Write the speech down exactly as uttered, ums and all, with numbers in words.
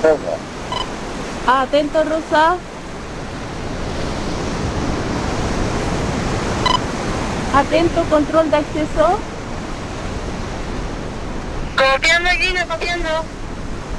Rosa. Atento, Rosa. Atento, control de acceso. Copiando, Gina, copiando.